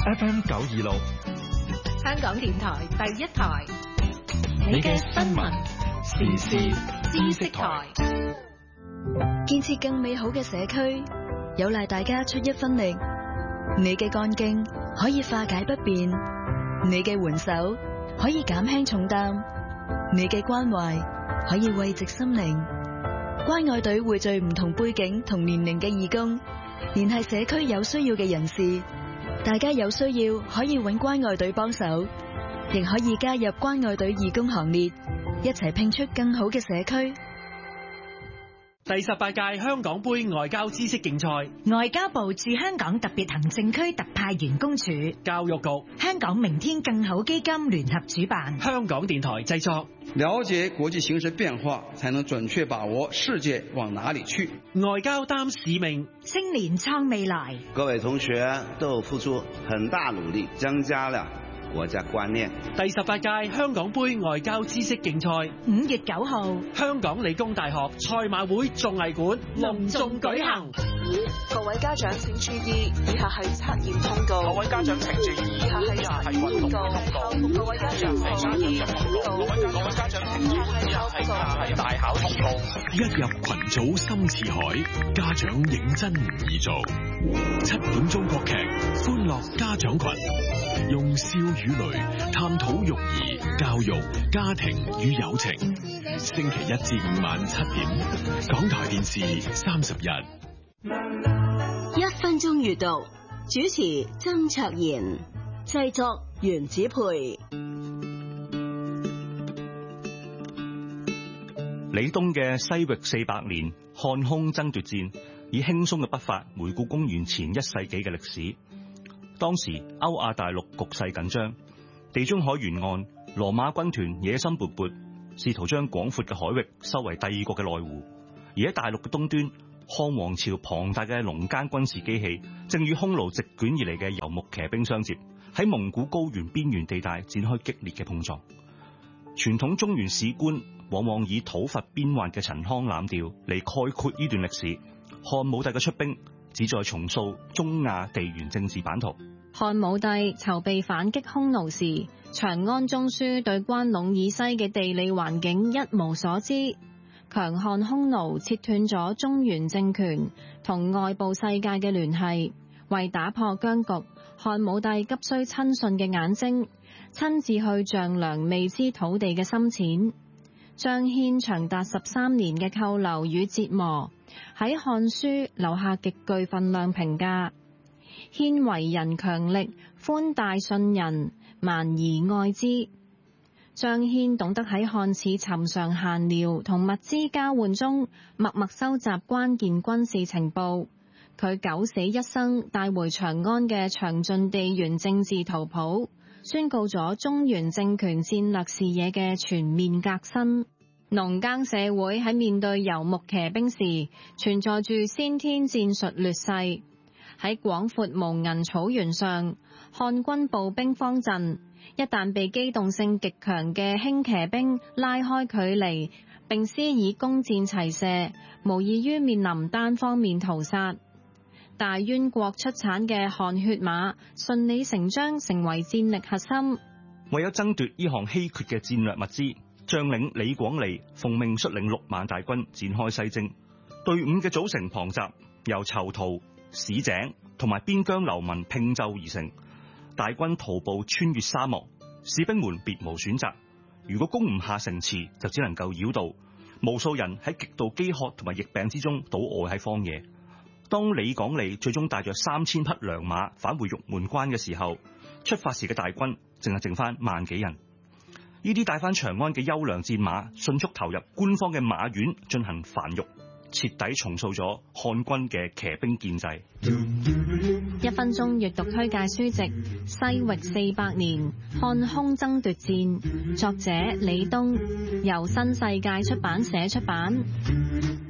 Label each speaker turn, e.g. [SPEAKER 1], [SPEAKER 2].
[SPEAKER 1] FM 926，
[SPEAKER 2] 香港電台第一台，你嘅新聞時事知識台。
[SPEAKER 3] 建設更美好嘅社區，有賴大家出一分力。你嘅幹勁可以化解不便，你嘅援手可以減輕重擔，你嘅關懷可以慰藉心靈。關愛隊匯聚唔同背景同年齡嘅義工，聯繫社區有需要嘅人士。大家有需要可以揾關愛隊幫手，亦可以加入關愛隊義工行列，一齊拼出更好嘅社區。
[SPEAKER 4] 第18屆香港杯外交知識競賽，
[SPEAKER 5] 外交部駐香港特別行政區特派員公署、
[SPEAKER 4] 教育局、
[SPEAKER 5] 香港明天更好基金聯合主辦，
[SPEAKER 4] 香港電台製作。
[SPEAKER 6] 了解國際形勢變化，才能準確把握世界往哪裡去。
[SPEAKER 4] 外交擔使命，
[SPEAKER 5] 青年創未來。
[SPEAKER 7] 各位同學都付出很大努力，增加了國家觀念。
[SPEAKER 4] 第18屆香港杯外交知識競賽
[SPEAKER 5] 5月9號，
[SPEAKER 4] 香港理工大學賽馬會綜藝館隆重舉行。
[SPEAKER 8] 各位家長請注意，以下係測驗通告。
[SPEAKER 9] 各位家長請注意，
[SPEAKER 8] 以下係運動通告。各位家長請注意，各位家長請注意，以下係
[SPEAKER 9] 大考通告。
[SPEAKER 1] 一入群組深似海，家長認真唔易做。7點鐘國劇，歡樂家長群，用笑與淚探討育兒、教育、家庭與友情。星期1至5晚7點，港台電視30日。
[SPEAKER 10] 1分鐘閱讀，主持曾卓賢，製作袁子培。
[SPEAKER 11] 李東嘅西域400年漢匈爭奪戰，以輕鬆嘅筆法回顧公元前1世紀嘅歷史。當時歐亞大陸局勢緊張，地中海沿岸羅馬軍團野心勃勃，試圖將廣闊嘅海域收為帝國嘅內湖。而喺大陸嘅東端，漢王朝龐大嘅農耕軍事機器正與匈奴席捲而嚟嘅游牧騎兵相接，喺蒙古高原邊緣地帶展開激烈嘅碰撞。傳統中原史觀往往以討伐邊患嘅陳腔濫調嚟概括呢段歷史。漢武帝嘅出兵旨在重塑中亞地緣政治版圖。
[SPEAKER 12] 漢武帝籌備反擊匈奴時，長安中書對關隴以西嘅地理環境一無所知。強悍匈奴切斷咗中原政權同外部世界嘅聯繫，為打破僵局，漢武帝急需親信嘅眼睛，親自去丈量未知土地嘅深淺。張騫長達13年嘅扣留與折磨，喺漢書留下極具分量評價。騫為人強力，寬大信人，蠻夷愛之。張騫懂得喺看似尋常閒聊同物資交換中，默默收集關鍵軍事情報。佢九死一生帶回長安嘅詳盡地緣政治圖譜，宣告咗中原政權戰略視野嘅全面革新。農耕社會喺面對游牧騎兵時，存在住先天戰術劣勢。喺廣闊無垠草原上，漢軍步兵方陣，一旦被機動性極強嘅輕騎兵拉開距離，並施以弓箭齊射，無異於面臨單方面屠殺。大淵國出產嘅汗血馬順理成章成為戰力核心。
[SPEAKER 11] 為咗爭奪呢項稀缺嘅戰略物資，將領李廣利奉命率領6萬大軍展開西征。隊伍嘅組成龐雜，由囚徒、市井同埋邊疆流民拼就而成。大軍徒步穿越沙漠，士兵們別無選擇。如果攻唔下城池，就只能夠繞道。無數人喺極度飢渴同埋疫病之中倒臥喺荒野。當李廣利最終帶着3000匹良馬返回玉門關嘅時候，出發時嘅大軍淨係剩翻萬幾人。呢啲帶翻長安嘅優良戰馬迅速投入官方嘅馬院進行繁育，徹底重塑咗漢軍嘅騎兵建制。
[SPEAKER 12] 1分鐘閱讀推介書籍《西域400年漢匈爭奪戰》，作者李東，由新世界出版社出版。